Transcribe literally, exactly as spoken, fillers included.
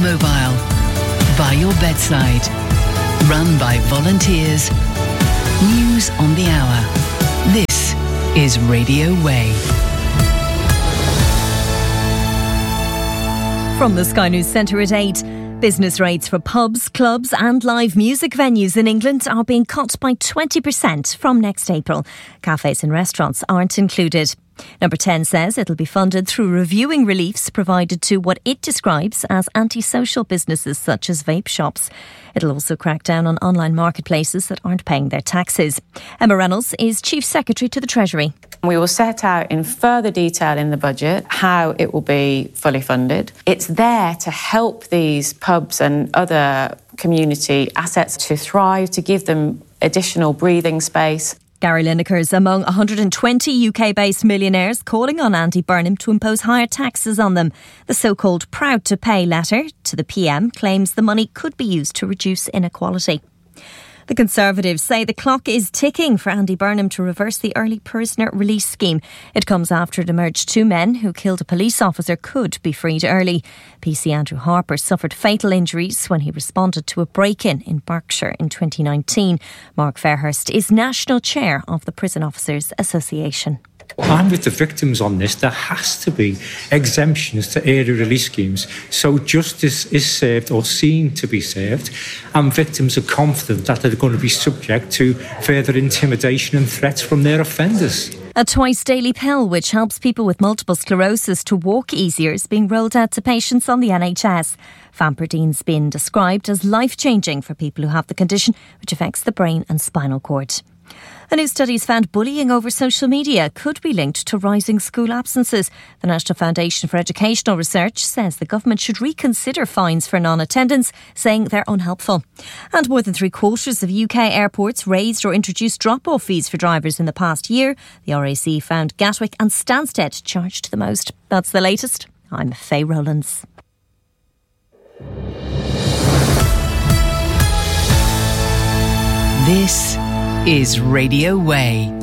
mobile, by your bedside. Run by volunteers. News on the hour. This is Radio Way. From the Sky News Centre at eight. Business rates for pubs, clubs and live music venues in England are being cut by twenty percent from next April. Cafes and restaurants aren't included. Number ten says it'll be funded through reviewing reliefs provided to what it describes as antisocial businesses such as vape shops. It'll also crack down on online marketplaces that aren't paying their taxes. Emma Reynolds is Chief Secretary to the Treasury. We will set out in further detail in the budget how it will be fully funded. It's there to help these pubs and other community assets to thrive, to give them additional breathing space. Gary Lineker's among one hundred twenty U K-based millionaires calling on Andy Burnham to impose higher taxes on them. The so-called Proud to Pay letter to the P M claims the money could be used to reduce inequality. The Conservatives say the clock is ticking for Andy Burnham to reverse the early prisoner release scheme. It comes after it emerged two men who killed a police officer could be freed early. P C Andrew Harper suffered fatal injuries when he responded to a break-in in Berkshire in twenty nineteen. Mark Fairhurst is National Chair of the Prison Officers Association. I'm with the victims on this. There has to be exemptions to early release schemes so justice is served or seen to be served, and victims are confident that they're going to be subject to further intimidation and threats from their offenders. A twice daily pill which helps people with multiple sclerosis to walk easier is being rolled out to patients on the N H S. Famperdine's been described as life-changing for people who have the condition, which affects the brain and spinal cord. A new study has found bullying over social media could be linked to rising school absences. The National Foundation for Educational Research says the government should reconsider fines for non-attendance, saying they're unhelpful. And more than three quarters of U K airports raised or introduced drop-off fees for drivers in the past year. The R A C found Gatwick and Stansted charged the most. That's the latest. I'm Faye Rowlands. This is Radio Way.